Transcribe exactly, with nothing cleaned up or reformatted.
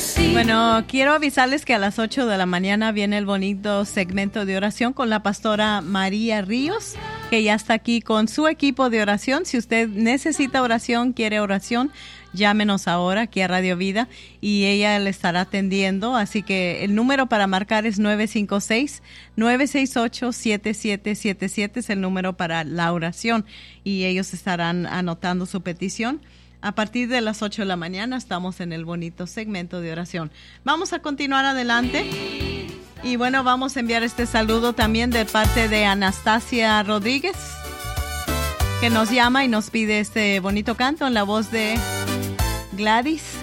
sí. Bueno, quiero avisarles que a las ocho de la mañana viene el bonito segmento de oración con la pastora María Ríos, que ya está aquí con su equipo de oración. Si usted necesita oración, quiere oración, llámenos ahora aquí a Radio Vida y ella le estará atendiendo. Así que el número para marcar es nueve cinco seis, nueve seis ocho, siete siete siete siete, es el número para la oración y ellos estarán anotando su petición. A partir de las ocho de la mañana estamos en el bonito segmento de oración. Vamos a continuar adelante. Y bueno, vamos a enviar este saludo también de parte de Anastasia Rodríguez, que nos llama y nos pide este bonito canto en la voz de Gladys.